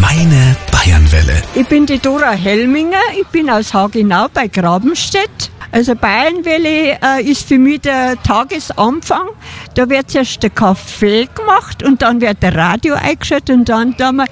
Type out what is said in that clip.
Meine Bayernwelle. Ich bin die Dora Helminger, ich bin aus Hagenau bei Grabenstedt. Also Bayernwelle ist für mich der Tagesanfang. Da wird zuerst der Kaffee gemacht und dann wird der Radio eingeschaltet und dann